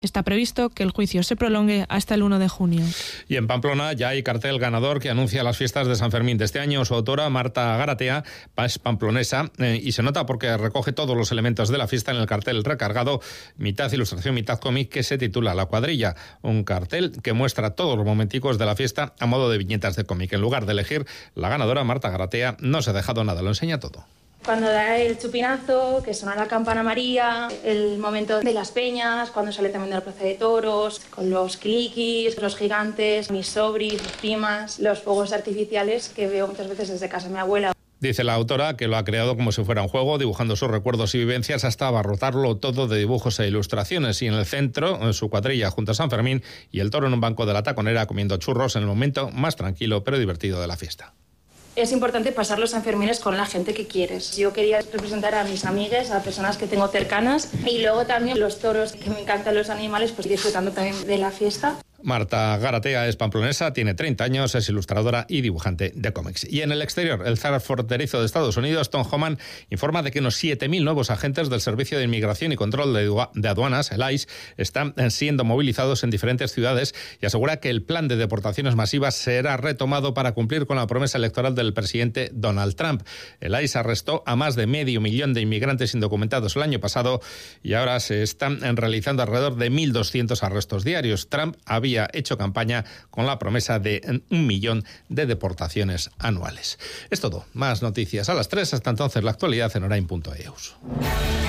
Está previsto que el juicio se prolongue hasta el 1 de junio. Y en Pamplona ya hay cartel ganador que anuncia las fiestas de San Fermín de este año. Su autora, Marta Garatea, es pamplonesa y se nota porque recoge todos los elementos de la fiesta en el cartel recargado, mitad ilustración, mitad cómic, que se titula La Cuadrilla. Un cartel que muestra todos los momenticos de la fiesta a modo de viñetas de cómic. En lugar de elegir, la ganadora, Marta Garatea, no se ha dejado nada, lo enseña todo. Cuando da el chupinazo, que suena la campana María, el momento de las peñas, cuando sale también de la plaza de toros, con los cliquis, los gigantes, mis sobris, mis primas, los fuegos artificiales que veo muchas veces desde casa de mi abuela. Dice la autora que lo ha creado como si fuera un juego, dibujando sus recuerdos y vivencias hasta abarrotarlo todo de dibujos e ilustraciones. Y en el centro, en su cuadrilla junto a San Fermín y el toro en un banco de la Taconera comiendo churros en el momento más tranquilo pero divertido de la fiesta. Es importante pasar los Sanfermines con la gente que quieres. Yo quería representar a mis amigas, a personas que tengo cercanas y luego también los toros, que me encantan los animales, pues disfrutando también de la fiesta. Marta Garatea es pamplonesa, tiene 30 años, es ilustradora y dibujante de cómics. Y en el exterior, el zar fronterizo de Estados Unidos, Tom Homan, informa de que unos 7.000 nuevos agentes del Servicio de Inmigración y Control de Aduanas, el ICE, están siendo movilizados en diferentes ciudades y asegura que el plan de deportaciones masivas será retomado para cumplir con la promesa electoral del presidente Donald Trump. El ICE arrestó a más de 500.000 de inmigrantes indocumentados el año pasado y ahora se están realizando alrededor de 1.200 arrestos diarios. Trump había hecho campaña con la promesa de 1 millón de deportaciones anuales. Es todo. Más noticias a las 3. Hasta entonces, la actualidad en Orain.eus.